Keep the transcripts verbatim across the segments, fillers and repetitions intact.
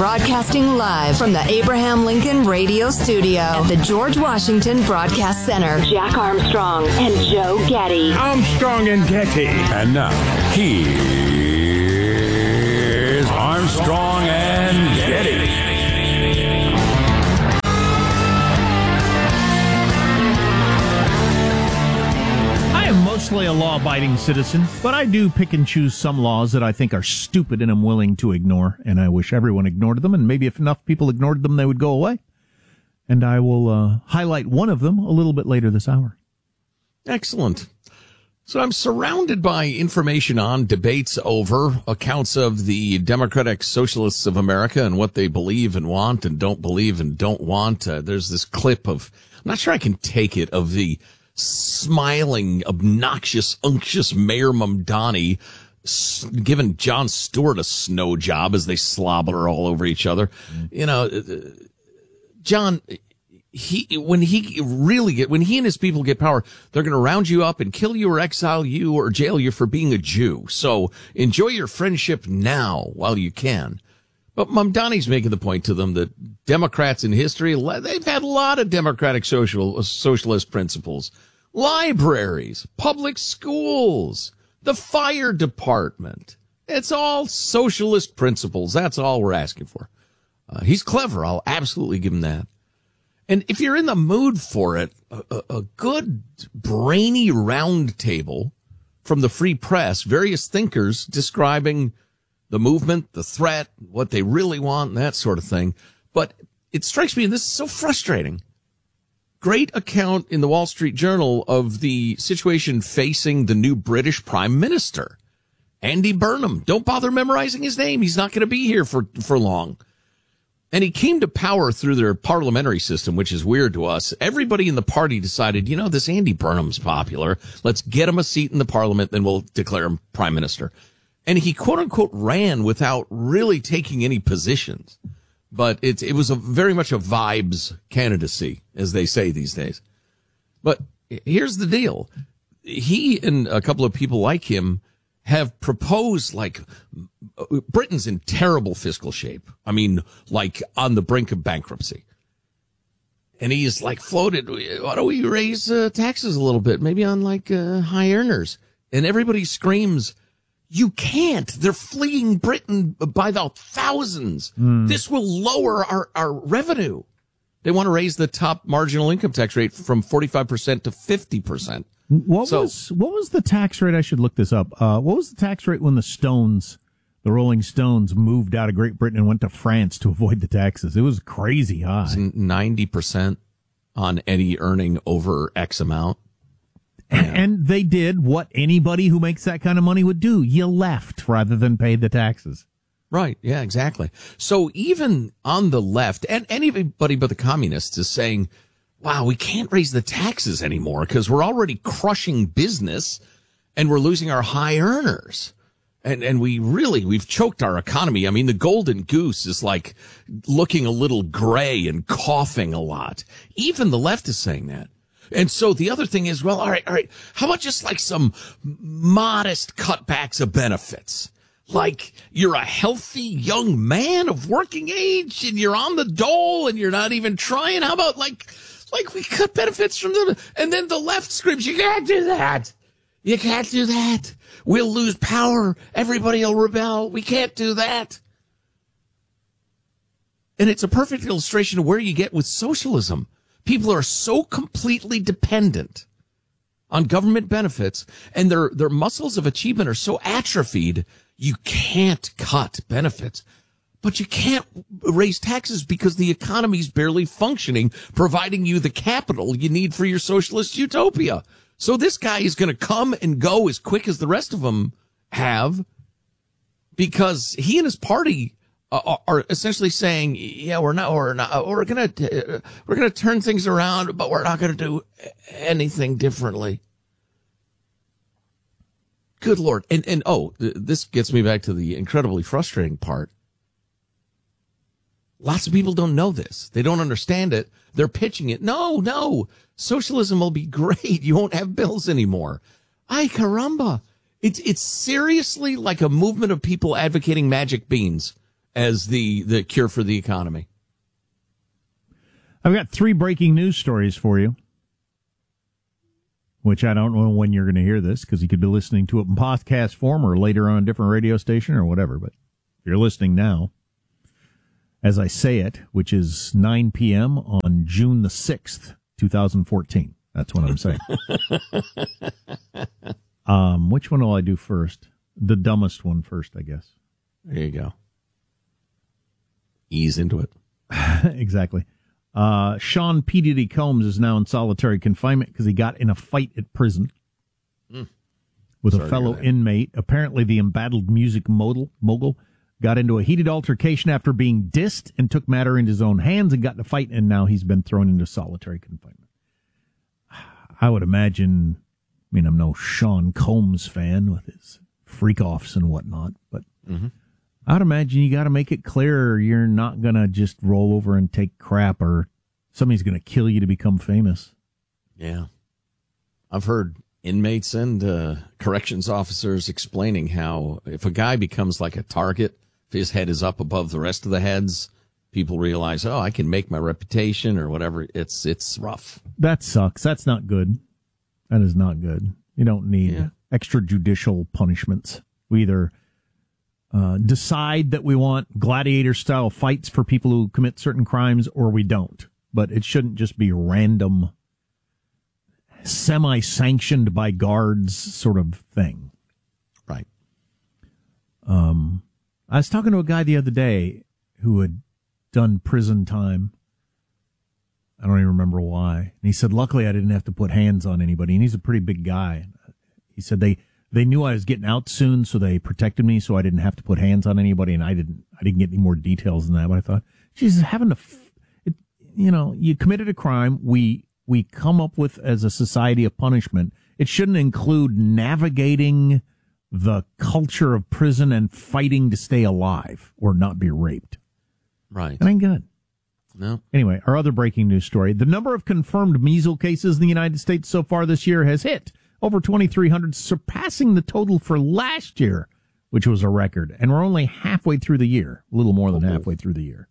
Broadcasting live from the Abraham Lincoln Radio Studio at the George Washington Broadcast Center. Jack Armstrong and Joe Getty. Armstrong and Getty. And now, here's Armstrong and Getty. Mostly a law-abiding citizen, but I do pick and choose some laws that I think are stupid and I'm willing to ignore, and I wish everyone ignored them, and maybe if enough people ignored them, they would go away. And I will uh, highlight one of them a little bit later this hour. Excellent. So I'm surrounded by information on debates over accounts of the Democratic Socialists of America and what they believe and want and don't believe and don't want. Uh, there's this clip of, I'm not sure I can take it, of the smiling, obnoxious, unctuous Mayor Mamdani s- giving Jon Stewart a snow job as they slobber all over each other. Mm. You know, uh, John, he when he really get when he and his people get power, they're going to round you up and kill you or exile you or jail you for being a Jew. So enjoy your friendship now while you can. But Mamdani's making the point to them that Democrats in history, they've had a lot of democratic social socialist principles. Libraries, public schools, the fire department. It's all socialist principles. That's all we're asking for. Uh, he's clever. I'll absolutely give him that. And if you're in the mood for it, a, a, a good brainy round table from the Free Press, various thinkers describing the movement, the threat, what they really want, and that sort of thing. But it strikes me, and this is so frustrating, great account in the Wall Street Journal of the situation facing the new British Prime Minister, Andy Burnham. Don't bother memorizing his name. He's not going to be here for, for long. And he came to power through their parliamentary system, which is weird to us. Everybody in the party decided, you know, this Andy Burnham's popular. Let's get him a seat in the parliament, then we'll declare him prime minister. And he, quote unquote, ran without really taking any positions. But it, it was a very much a vibes candidacy, as they say these days. But here's the deal. He and a couple of people like him have proposed, like, Britain's in terrible fiscal shape. I mean, like, on the brink of bankruptcy. And he's, like, floated, why don't we raise uh, taxes a little bit, maybe on, like, uh, high earners? And everybody screams, you can't. They're fleeing Britain by the thousands. Mm. This will lower our, our revenue. They want to raise the top marginal income tax rate from forty-five percent to fifty percent. What so, was what was the tax rate? I should look this up. Uh, what was the tax rate when the Stones, the Rolling Stones, moved out of Great Britain and went to France to avoid the taxes? It was crazy high. It was ninety percent on any earning over X amount. Yeah. And they did what anybody who makes that kind of money would do. You left rather than pay the taxes. Right. Yeah, exactly. So even on the left, and anybody but the communists is saying, wow, we can't raise the taxes anymore because we're already crushing business and we're losing our high earners. And and we really, we've choked our economy. I mean, the golden goose is like looking a little gray and coughing a lot. Even the left is saying that. And so the other thing is, well, all right, all right, how about just like some modest cutbacks of benefits? Like you're a healthy young man of working age and you're on the dole and you're not even trying. How about like, like we cut benefits from them? And then the left screams, you can't do that. You can't do that. We'll lose power. Everybody will rebel. We can't do that. And it's a perfect illustration of where you get with socialism. People are so completely dependent on government benefits and their, their muscles of achievement are so atrophied, you can't cut benefits. But you can't raise taxes because the economy's barely functioning, providing you the capital you need for your socialist utopia. So this guy is going to come and go as quick as the rest of them have because he and his party Uh, are essentially saying, yeah, we're not, we're not, we're gonna, uh, we're gonna turn things around, but we're not gonna do anything differently. Good Lord. And, and, oh, th- this gets me back to the incredibly frustrating part. Lots of people don't know this. They don't understand it. They're pitching it. No, no, socialism will be great. You won't have bills anymore. Ay, caramba. It's, it's seriously like a movement of people advocating magic beans. as the, the cure for the economy. I've got three breaking news stories for you, which I don't know when you're going to hear this because you could be listening to it in podcast form or later on a different radio station or whatever. But if you're listening now, as I say it, which is nine p.m. on June the sixth, twenty fourteen. That's what I'm saying. um, which one will I do first? The dumbest one first, I guess. There you go. Ease into it. Exactly. Uh, Sean P. Diddy Combs is now in solitary confinement because he got in a fight at prison mm. with Sorry a fellow inmate. Apparently, the embattled music mogul, mogul got into a heated altercation after being dissed and took matter into his own hands and got in a fight, and now he's been thrown into solitary confinement. I would imagine, I mean, I'm no Sean Combs fan with his freak-offs and whatnot, but mm-hmm. I'd imagine you got to make it clear you're not going to just roll over and take crap or somebody's going to kill you to become famous. Yeah. I've heard inmates and uh, corrections officers explaining how if a guy becomes like a target, if his head is up above the rest of the heads, people realize, oh, I can make my reputation or whatever. It's it's rough. That sucks. That's not good. That is not good. You don't need yeah. extrajudicial punishments. We either uh, decide that we want gladiator-style fights for people who commit certain crimes, or we don't. But it shouldn't just be random, semi-sanctioned by guards sort of thing. Right. Um, I was talking to a guy the other day who had done prison time. I don't even remember why. And he said, luckily I didn't have to put hands on anybody. And he's a pretty big guy. He said they, they knew I was getting out soon, so they protected me so I didn't have to put hands on anybody. And I didn't, I didn't get any more details than that. But I thought, geez, having to, f- it, you know, you committed a crime. We, we come up with as a society a punishment. It shouldn't include navigating the culture of prison and fighting to stay alive or not be raped. Right. That ain't good. No. Anyway, our other breaking news story. The number of confirmed measles cases in the United States so far this year has hit over twenty-three hundred, surpassing the total for last year, which was a record. And we're only halfway through the year, a little more than halfway through the year.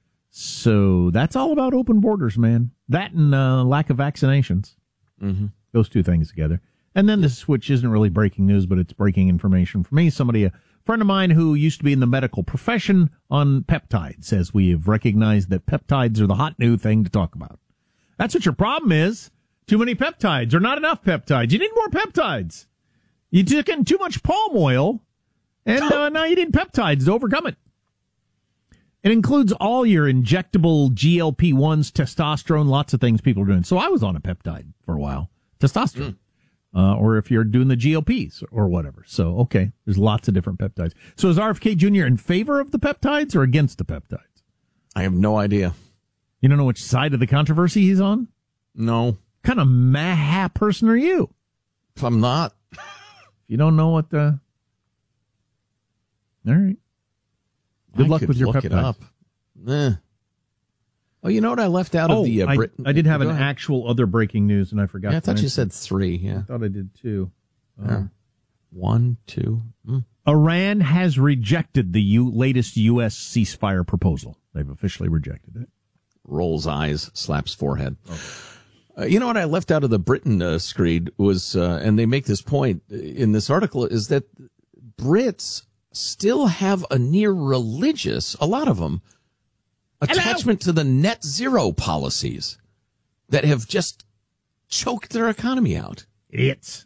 So that's all about open borders, man. That and uh, lack of vaccinations. Mm-hmm. Those two things together. And then this, which isn't really breaking news, but it's breaking information for me. Somebody, a friend of mine who used to be in the medical profession on peptides, says we have recognized that peptides are the hot new thing to talk about. That's what your problem is. Too many peptides or not enough peptides. You need more peptides. You took in too much palm oil, and uh, now you need peptides to overcome it. It includes all your injectable G L P ones, testosterone, lots of things people are doing. So I was on a peptide for a while, testosterone. Mm. Uh, or if you're doing the G L Ps or whatever. So, okay, there's lots of different peptides. So is R F K Junior in favor of the peptides or against the peptides? I have no idea. You don't know which side of the controversy he's on? No. What kind of meh person are you? I'm not. You don't know what the... All right. Good I luck could with your look peptides. It up. Eh. Oh, you know what I left out oh, of the uh, I, Britain? I did have Go an ahead. actual other breaking news, and I forgot. Yeah, I thought you mention. said three. Yeah, I thought I did too. Yeah. Um, One, two. Mm. Iran has rejected the U- latest U S ceasefire proposal. They've officially rejected it. Rolls eyes, slaps forehead. Okay. Uh, you know what I left out of the Britain uh, screed was, uh, and they make this point in this article, is that Brits still have a near religious, a lot of them, attachment Hello. to the net zero policies that have just choked their economy out. Idiots.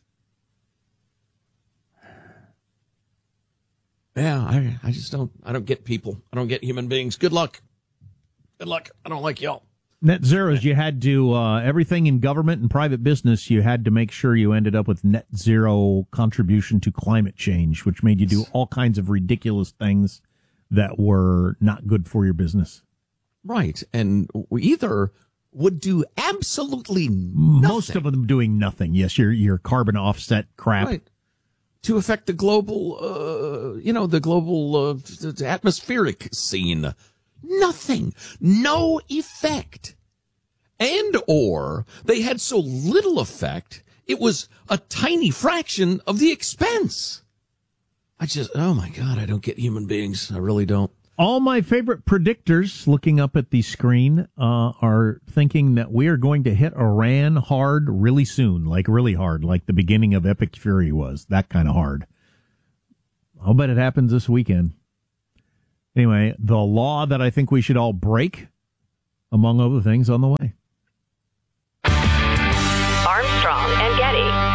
Yeah, I, I just don't, I don't get people. I don't get human beings. Good luck. Good luck. I don't like y'all. Net zeros, you had to, uh, everything in government and private business, you had to make sure you ended up with net zero contribution to climate change, which made you do all kinds of ridiculous things that were not good for your business. Right. And we either would do absolutely nothing. Most of them doing nothing. Yes, your your carbon offset crap. Right. To affect the global, uh, you know, the global uh, atmospheric scene. Nothing. No effect. And or they had so little effect, it was a tiny fraction of the expense. I just, oh my God, I don't get human beings. I really don't. All my favorite predictors, looking up at the screen, uh, are thinking that we are going to hit Iran hard really soon, like really hard, like the beginning of Epic Fury was, that kind of hard. I'll bet it happens this weekend. Anyway, the law that I think we should all break, among other things, on the way. Armstrong and Getty.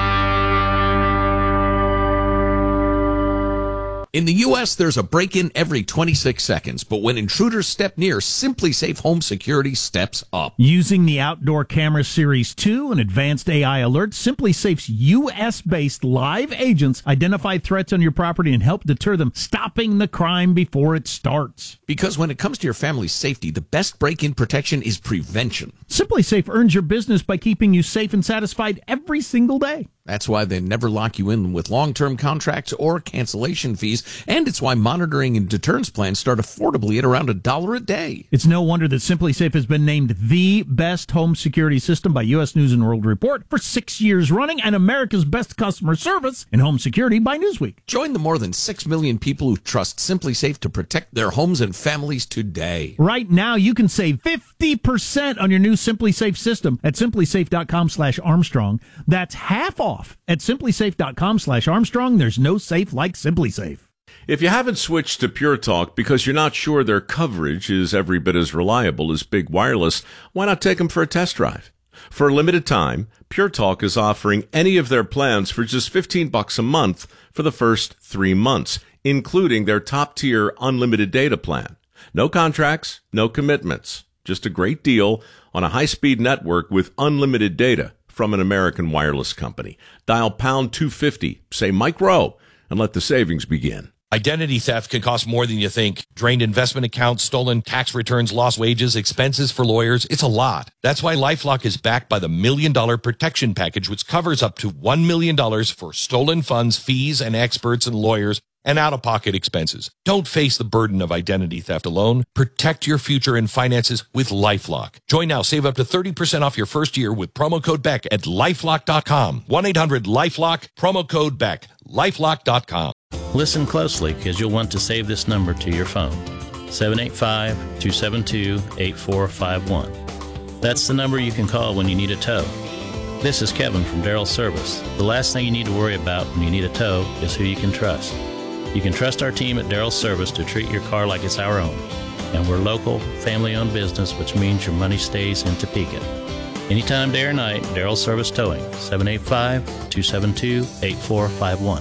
In the U S, there's a break-in every twenty-six seconds, but when intruders step near, SimpliSafe Home Security steps up. Using the Outdoor Camera Series two and advanced A I alerts, SimpliSafe's U S-based live agents identify threats on your property and help deter them, stopping the crime before it starts. Because when it comes to your family's safety, the best break-in protection is prevention. SimpliSafe earns your business by keeping you safe and satisfied every single day. That's why they never lock you in with long-term contracts or cancellation fees, and it's why monitoring and deterrence plans start affordably at around a dollar a day. It's no wonder that SimpliSafe has been named the best home security system by U S News and World Report for six years running, and America's best customer service in home security by Newsweek. Join the more than six million people who trust SimpliSafe to protect their homes and families today. Right now, you can save fifty percent on your new SimpliSafe system at simplysafe.com slash Armstrong. That's half off at simplysafe.com slash Armstrong. There's no safe like SimpliSafe. If you haven't switched to Pure Talk because you're not sure their coverage is every bit as reliable as Big Wireless, why not take them for a test drive? For a limited time, Pure Talk is offering any of their plans for just fifteen bucks a month for the first three months, including their top-tier unlimited data plan. No contracts, no commitments, just a great deal on a high-speed network with unlimited data from an American wireless company. Dial pound two fifty, say Mike Rowe, and let the savings begin. Identity theft can cost more than you think. Drained investment accounts, stolen tax returns, lost wages, expenses for lawyers. It's a lot. That's why LifeLock is backed by the Million Dollar Protection Package, which covers up to one million dollars for stolen funds, fees, and experts and lawyers, and out-of-pocket expenses. Don't face the burden of identity theft alone. Protect your future and finances with LifeLock. Join now. Save up to thirty percent off your first year with promo code Beck at lifelock dot com. one eight hundred lifelock, promo code Beck. lifelock dot com. Listen closely, because you'll want to save this number to your phone. seven eight five, two seven two, eight four five one. That's the number you can call when you need a tow. This is Kevin from Darrell Service. The last thing you need to worry about when you need a tow is who you can trust. You can trust our team at Darrell Service to treat your car like it's our own. And we're local, family-owned business, which means your money stays in Topeka. Anytime, day or night, Darrell Service Towing, seven eight five, two seven two, eight four five one.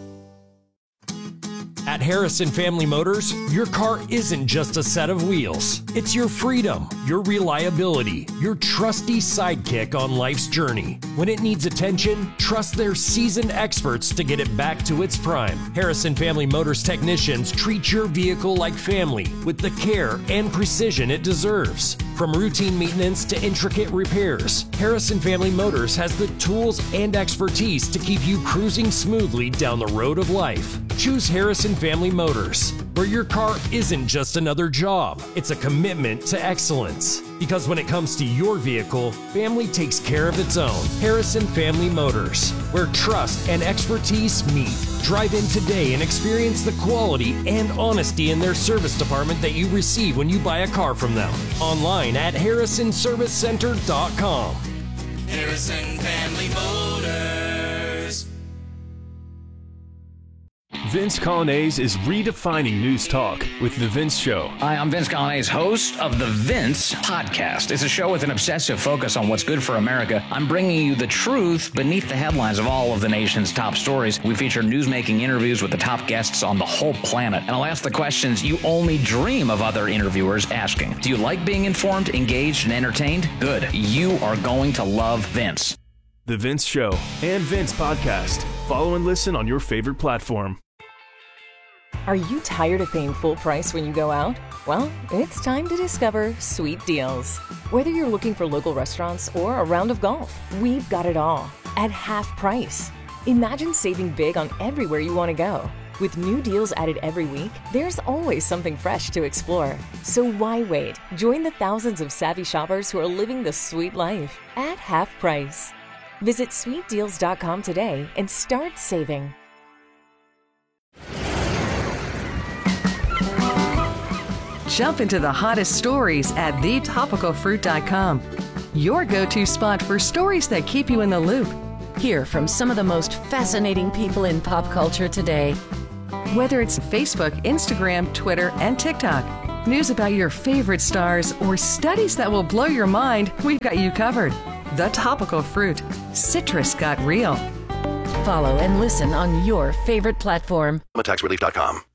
At Harrison Family Motors, your car isn't just a set of wheels. It's your freedom, your reliability, your trusty sidekick on life's journey. When it needs attention, trust their seasoned experts to get it back to its prime. Harrison Family Motors technicians treat your vehicle like family with the care and precision it deserves. From routine maintenance to intricate repairs, Harrison Family Motors has the tools and expertise to keep you cruising smoothly down the road of life. Choose Harrison Family Motors, where your car isn't just another job, it's a commitment to excellence. Because when it comes to your vehicle, family takes care of its own. Harrison Family Motors, where trust and expertise meet. Drive in today and experience the quality and honesty in their service department that you receive when you buy a car from them. Online at harrison service center dot com. Harrison Family Motors. Vince Colonnese is redefining news talk with The Vince Show. Hi, I'm Vince Colonnese, host of The Vince Podcast. It's a show with an obsessive focus on what's good for America. I'm bringing you the truth beneath the headlines of all of the nation's top stories. We feature news-making interviews with the top guests on the whole planet. And I'll ask the questions you only dream of other interviewers asking. Do you like being informed, engaged, and entertained? Good. You are going to love Vince. The Vince Show and Vince Podcast. Follow and listen on your favorite platform. Are you tired of paying full price when you go out? Well, it's time to discover Sweet Deals. Whether you're looking for local restaurants or a round of golf, we've got it all at half price. Imagine saving big on everywhere you want to go. With new deals added every week, there's always something fresh to explore. So why wait? Join the thousands of savvy shoppers who are living the sweet life at half price. Visit sweet deals dot com today and start saving. Jump into the hottest stories at the topical fruit dot com. Your go-to spot for stories that keep you in the loop. Hear from some of the most fascinating people in pop culture today. Whether it's Facebook, Instagram, Twitter, and TikTok, news about your favorite stars, or studies that will blow your mind, we've got you covered. The Topical Fruit. Citrus got real. Follow and listen on your favorite platform. tax relief dot com.